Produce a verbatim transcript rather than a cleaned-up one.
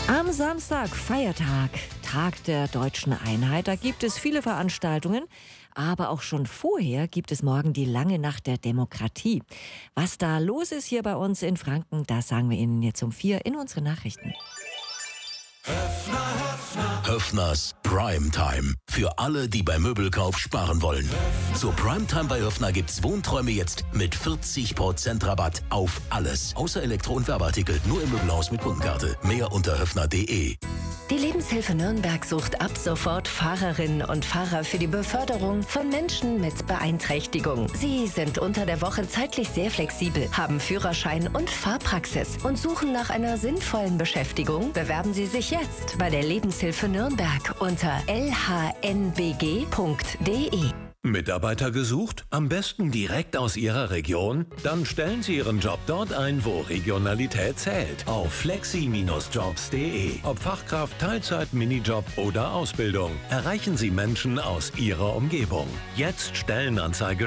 Am Samstag, Feiertag, Tag der Deutschen Einheit. Da gibt es viele Veranstaltungen, aber auch schon vorher gibt es morgen die lange Nacht der Demokratie. Was da los ist hier bei uns in Franken, das sagen wir Ihnen jetzt um vier in unseren Nachrichten. Höffner, Höffner. Höffners Primetime. Für alle, die beim Möbelkauf sparen wollen. Zur Primetime bei Höffner gibt's Wohnträume jetzt mit vierzig Prozent Rabatt auf alles. Außer Elektro- und Werbeartikel. Nur im Möbelhaus mit Kundenkarte. Mehr unter höffner punkt de. Die Lebenshilfe Nürnberg sucht ab sofort Fahrerinnen und Fahrer für die Beförderung von Menschen mit Beeinträchtigung. Sie sind unter der Woche zeitlich sehr flexibel, haben Führerschein und Fahrpraxis und suchen nach einer sinnvollen Beschäftigung. Bewerben Sie sich jetzt bei der Lebenshilfe Nürnberg unter l h n b g punkt d e. Mitarbeiter gesucht? Am besten direkt aus Ihrer Region? Dann stellen Sie Ihren Job dort ein, wo Regionalität zählt. Auf flexi Bindestrich jobs punkt de. Ob Fachkraft, Teilzeit, Minijob oder Ausbildung. Erreichen Sie Menschen aus Ihrer Umgebung. Jetzt Stellenanzeige